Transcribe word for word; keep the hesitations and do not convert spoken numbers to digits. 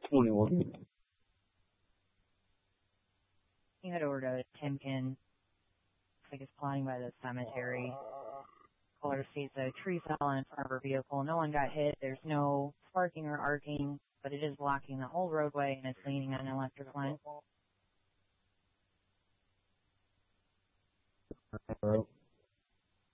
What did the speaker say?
twenty-one. You head over to Timken. Looks like it's plotting by the cemetery. Caller states a tree fell in front of her vehicle. No one got hit. There's no sparking or arcing, but it is blocking the whole roadway and it's leaning on an electric line.